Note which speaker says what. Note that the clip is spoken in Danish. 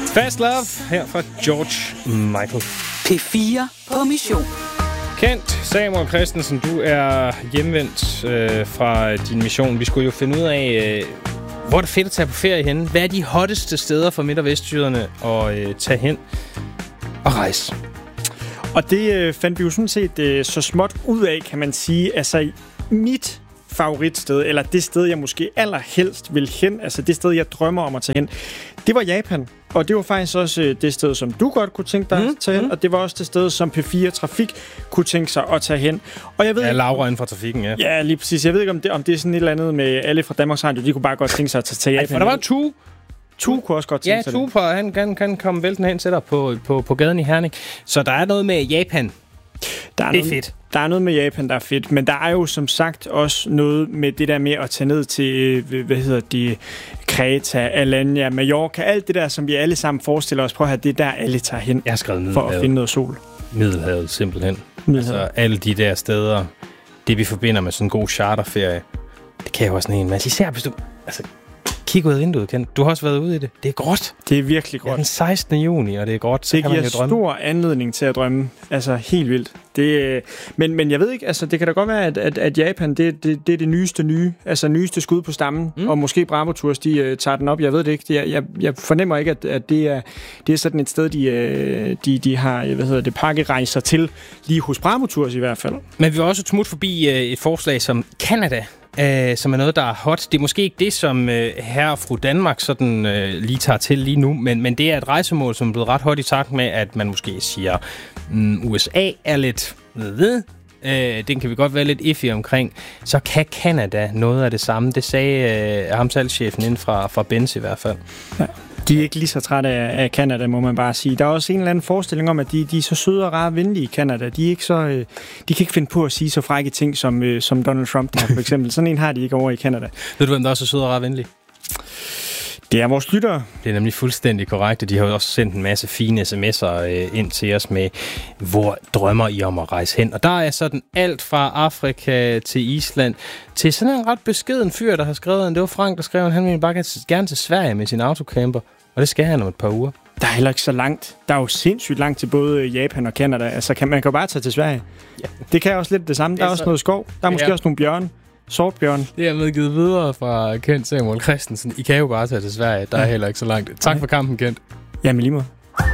Speaker 1: Fast Love her fra George Michael.
Speaker 2: P4 på mission.
Speaker 1: Kent Samuel Christensen, du er hjemvendt fra din mission. Vi skulle jo finde ud af, hvor er det fedt at tage på ferie henne. Hvad er de hotteste steder for Midt- og Vestjyderne at tage hen og rejse?
Speaker 3: Og det fandt vi jo sådan set så småt ud af, kan man sige. Altså, mit favoritsted, eller det sted, jeg måske allerhelst vil hen, altså det sted, jeg drømmer om at tage hen, det var Japan. Og det var faktisk også det sted, som du godt kunne tænke dig at tage hen, og det var også det sted, som P4 Trafik kunne tænke sig at tage hen. Og jeg ved
Speaker 1: ikke, Laura inden for trafikken, ja.
Speaker 3: Ja, lige præcis. Jeg ved ikke, om det er sådan et eller andet med alle fra Danmarks Radio, de kunne bare godt tænke sig at tage Japan.
Speaker 1: For der var Tue.
Speaker 3: Tue kunne også godt tænke sig
Speaker 1: det. Ja, Tue kan komme væltende hen til dig på gaden i Herning. Så der er noget med Japan. Det er fedt.
Speaker 3: Der er noget med Japan, der er fedt, men der er jo som sagt også noget med det der med at tage ned til, Kreta, Alanya, Mallorca, alt det der, som vi alle sammen forestiller os. Prøv at have, det er der, alle tager hen for at finde noget sol.
Speaker 1: Middelhavet, simpelthen. Altså alle de der steder, det vi forbinder med sådan en god charterferie, det kan jo også sådan en masse. Især hvis du... Altså, kig ud af vinduet, Kent. Du har også været ude i det. Det er gråt.
Speaker 3: Det er virkelig gråt.
Speaker 1: Ja, den 16. juni, og det er gråt.
Speaker 3: Det giver stor anledning til at drømme. Altså, helt vildt. Men jeg ved ikke, altså, det kan da godt være, at Japan, det er det nyeste nye. Altså, nyeste skud på stammen. Og måske Bravo Tours, de tager den op. Jeg ved det ikke. Jeg fornemmer ikke, at det er sådan et sted, de har, pakkerejser til. Lige hos Bravo Tours i hvert fald.
Speaker 1: Men vi var også smut forbi et forslag som Canada, som er noget, der er hot. Det er måske ikke det, som herre og fru Danmark sådan, lige tager til lige nu, men det er et rejsemål, som er blevet ret hot i takt med, at man måske siger, USA er lidt den kan vi godt være lidt iffy omkring. Så kan Canada noget af det samme. Det sagde ham salgschefen inden fra Benz i hvert fald.
Speaker 3: Ja. De er ikke lige så trætte af Canada, må man bare sige. Der er også en eller anden forestilling om, at de er så søde og rare venlige i Canada. De er ikke så, de kan ikke finde på at sige så frække ting, som Donald Trump der, for eksempel. Sådan en har de ikke over i Canada.
Speaker 1: Ved du, hvem der også er søde og rare venlige?
Speaker 3: Det er vores lyttere.
Speaker 1: Det er nemlig fuldstændig korrekt, og de har jo også sendt en masse fine sms'er ind til os med, hvor drømmer I om at rejse hen? Og der er sådan alt fra Afrika til Island, til sådan en ret beskeden fyr, der har skrevet, det var Frank, der skrev, han ville bare gerne til Sverige med sin autocamper, og det skal han om et par uger.
Speaker 3: Der er heller ikke så langt. Der er jo sindssygt langt til både Japan og Canada. Altså, man kan jo bare tage til Sverige. Ja. Det kan også lidt det samme. Der er også noget skov. Der er måske også nogle bjørne. Sortbjørn.
Speaker 1: Det er medgivet videre fra Kent Samuel Christensen. I kan jo bare tage til Sverige. Der er heller ikke så langt. Tak for kampen, Kent.
Speaker 3: Jamen lige måde.